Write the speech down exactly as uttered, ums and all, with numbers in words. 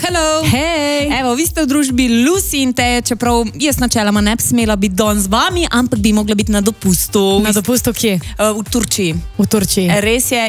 Hello. Hej. Evo, vi ste v družbi Lucy in Teje, čeprav jaz načeloma ne bi smela biti danes z vami, ampak bi mogla biti na dopustu. Na dopustu kje? Uh, v Turčiji. V Turčiji. Res je,